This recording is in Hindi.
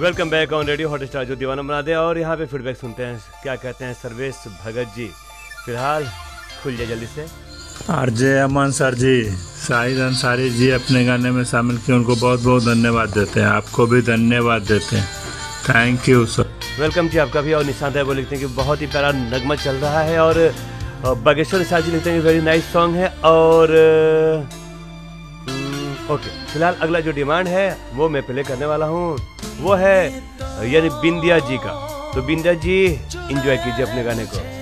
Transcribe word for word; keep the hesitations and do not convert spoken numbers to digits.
Welcome back on radio Hotstar जो दीवाना बना दे। और यहाँ पे फीडबैक सुनते हैं क्या कहते हैं सर्वेश भगत जी। फिलहाल खुल जाए जल्दी से। आरजे अमन सर जी, शाहिद अंसारी जी अपने गाने में शामिल किए, उनको बहुत बहुत धन्यवाद देते हैं। आपको भी धन्यवाद देते हैं, थैंक यू सर। वेलकम जी आपका भी। और निशांत है वो लिखते हैं कि बहुत ही प्यारा नगमा चल रहा है। और बागेश्वर शाह जी लिखते हैं कि वेरी नाइस सॉन्ग है। और ओके okay, फिलहाल अगला जो डिमांड है वो मैं प्ले करने वाला हूँ, वो है यानी बिंदिया जी का। तो बिंदिया जी एंजॉय कीजिए अपने गाने को।